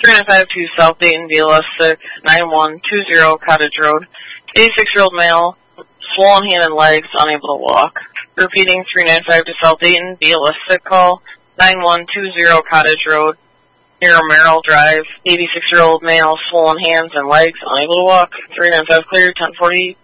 395 to South Dayton, BLS 6, 9120 Cottage Road. 86-year-old male, swollen hand and legs, unable to walk. Repeating, 395 to South Dayton, BLS 6 call, 9120 Cottage Road, near Merrill Drive. 86-year-old male, swollen hands and legs, unable to walk. 395 clear, 1040.